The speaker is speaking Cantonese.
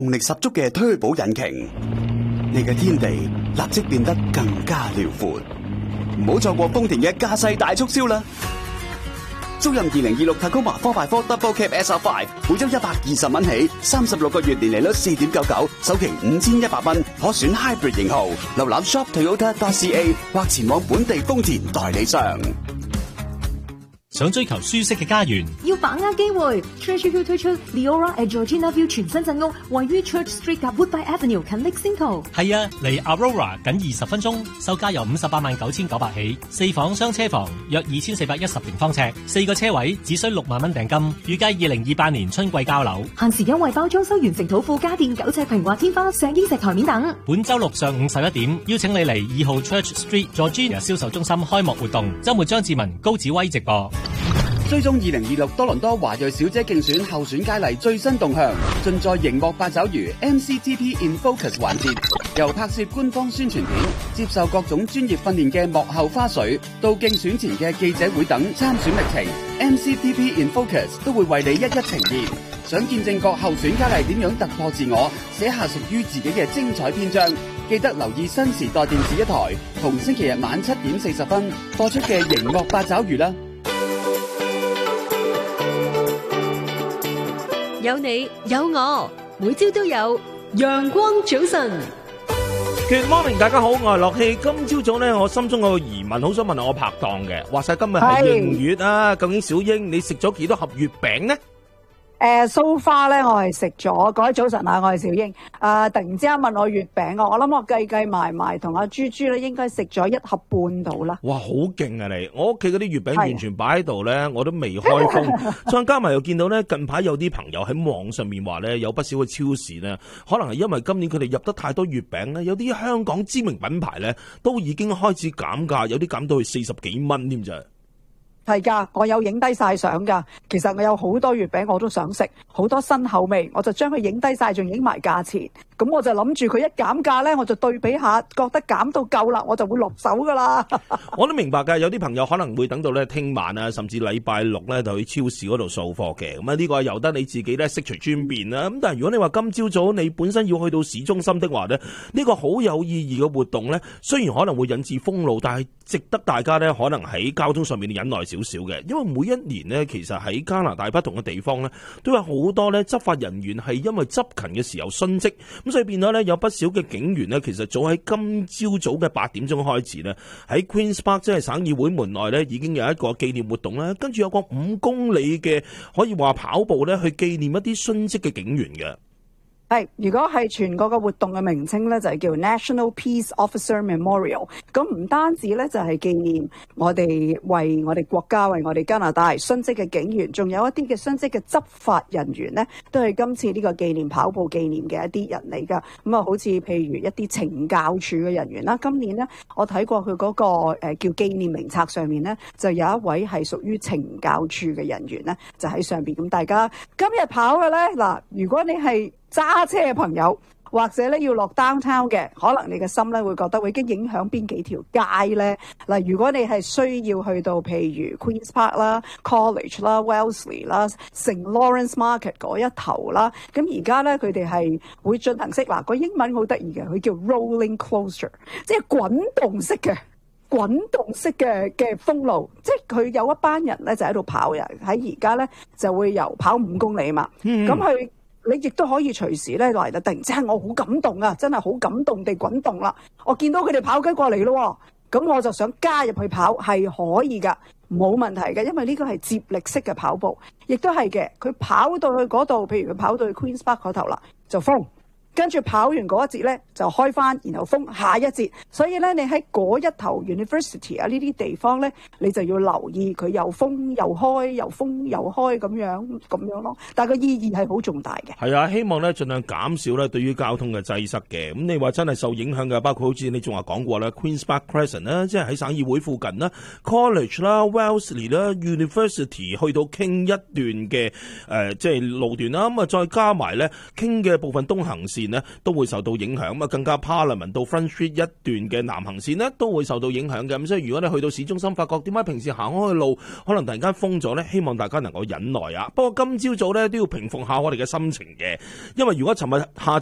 動力十足嘅 Turbo 引擎，你嘅天地立即變得更加遼闊。唔好錯過豐田嘅駕駛大促銷啦！租賃2026 Tacoma 4x4 Double Cab SR5，每周120蚊起，36個月年利率4.99，首期5100蚊，可選 Hybrid 型號。瀏覽 shop Toyota.ca 或前往本地豐田代理商。 想追求舒適嘅家園， 要把握機會。Treasure 推出 Leora at Georgina View 全新鎮屋，位於 Church Street 及 Woodbine Avenue 近 Lexington。 係啊，嚟 Aurora 僅20分鐘，售價由589900起，4房雙車房，約2410平方尺，4個車位只需6萬蚊訂金，預計2028年春季交樓。 限時優惠包裝修完成土庫家電9尺平滑天花、石英石台面等。 本週六上午11點，邀請你嚟2號 Church Street Georgina 銷售中心開幕活動，週末張志文、高子威直播。 追蹤2026多倫多華裔小姐競選候選佳麗最新動向，盡在熒幕八爪魚 MCTP in Focus 環節，由拍攝官方宣傳片、接受各種專業訓練嘅幕後花絮，到競選前嘅記者會等參選歷程 ，MCTP in Focus 都會為你一一呈現。想見證各候選佳麗點樣突破自我，寫下屬於自己嘅精彩篇章，記得留意新時代電視一台，同星期日晚7點40分播出嘅熒幕八爪魚啦。 有你有我，每朝都有陽光早晨。 Good morning， 大家好，我係樂希。今朝早咧，我心中有個疑問，好想問下我拍檔嘅。話晒今日係迎月啊，究竟小英你食咗幾多盒月餅呢 ？So far 咧，我係食咗。各位早晨啊，我係小英。突然之間問我月餅啊，我諗我計埋埋同阿豬豬咧，應該食咗1盒半到啦。 哇，好勁啊你！我屋企嗰啲月餅完全擺喺度咧，我都未開封。再加埋又見到咧，近排有啲朋友喺網上面話咧，有不少嘅超市咧，可能係因為今年佢哋入得太多月餅咧，有啲香港知名品牌咧都已經開始減價，有啲減到去40幾蚊添咋。 係噶，我有影低晒相噶。其實我有好多月餅我都想食，好多新口味，我就將佢影低晒，仲影埋價錢。咁我就諗住佢一減價呢，我就對比下，覺得減到夠啦，我就會落手噶啦。 我都明白㗎，有啲朋友可能會等到咧聽晚啊，甚至禮拜六咧就去超市嗰度掃貨嘅。咁啊呢個係由得你自己咧悉隨尊便啦。咁但係如果你話今朝早你本身要去到市中心的話呢，呢個好有意義嘅活動呢，雖然可能會引致封路，但係值得大家呢可能喺交通上面忍耐少少嘅。因為每一年呢，其實喺加拿大不同嘅地方呢，都有好多呢執法人員係因為執勤嘅時候殉職。咁所以變咗咧，有不少嘅警員呢，其實早喺今朝早嘅8點鐘開始呢，喺 Queen's Park 即係省議會門內呢，已經有一個紀念活動啦。跟住有個5公里嘅可以話跑步呢，去紀念一啲殉職嘅警員嘅。 係，如果係全國嘅活動嘅名稱咧，就係叫 National Peace Officer Memorial。咁唔單止咧，就係紀念我哋為我哋國家、為我哋加拿大殉職嘅警員，仲有一啲嘅殉職嘅執法人員咧，都係今次呢個紀念跑步紀念嘅一啲人嚟㗎。咁啊，好似譬如一啲懲教處嘅人員啦，今年咧我睇過佢嗰個叫紀念名冊上面咧，就有一位係屬於懲教處嘅人員咧，就喺上邊。咁大家今日跑嘅咧，嗱，如果你係揸車嘅朋友，或者咧要落 downtown 嘅，可能你嘅心咧會覺得會已經影響邊幾條街咧。嗱，如果你係需要去到譬如 Queen's Park 啦、College 啦、Wellesley 啦、St. Lawrence Market 嗰一頭啦，咁而家咧佢哋係會進行式，嗱，個英文好得意嘅，佢叫 rolling closure， 即係滾動式嘅封路，即係佢有一班人咧就喺度跑嘅，喺而家咧就會由跑5公里嘛，咁佢。你亦都可以隨時咧嚟，突然之間我好感動啊，真係好感動地滾動啦！我見到佢哋跑緊過嚟咯，咁我就想加入去跑，係可以噶，冇問題嘅，因為呢個係接力式嘅跑步，亦都係嘅。佢跑到去嗰度，譬如佢跑到去 Queen's Park 嗰頭啦，就封。跟住跑完嗰一節咧，就開翻，然後封下一節。所以咧，你喺嗰一頭 University 啊呢啲地方咧，你就要留意佢又封又開，又封又開咁樣咯。但係個意義係好重大嘅。 係啊，希望咧盡量減少咧對於交通嘅擠塞嘅。咁你話真係受影響嘅，包括好似你仲話講過啦 ，Queen's Park Crescent 啦，即係喺省議會附近啦 ，College 啦 ，Wellesley 啦 ，University 去到傾一段嘅即係路段啦。咁啊，再加埋咧傾嘅部分東行線。 線呢都會受到影響，咁啊更加 Parliament 到 Front Street 一段嘅南行線呢都會受到影響嘅。咁所以如果你去到市中心發覺點解平時行開嘅路可能突然間封咗呢，希望大家能夠忍耐啊。不過今朝早呢都要平復下我哋嘅心情嘅，因為如果尋日下晝